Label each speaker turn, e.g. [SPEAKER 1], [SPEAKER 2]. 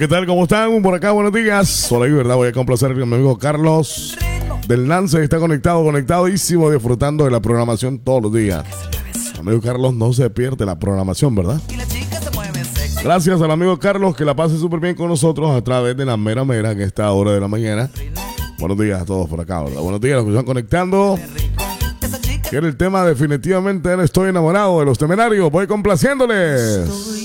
[SPEAKER 1] ¿Qué tal? ¿Cómo están? Por acá, buenos días. Soy ¿verdad? Voy a complacer a mi amigo Carlos del Lance. Está conectadísimo, disfrutando de la programación todos los días. Amigo Carlos, no se pierde la programación, ¿verdad? Gracias al amigo Carlos, que la pase súper bien con nosotros a través de la mera en esta hora de la mañana. Buenos días a todos por acá, ¿verdad? Buenos días a los que están conectando. Quiere el tema definitivamente, Estoy enamorado de Los Temerarios. Voy complaciéndoles.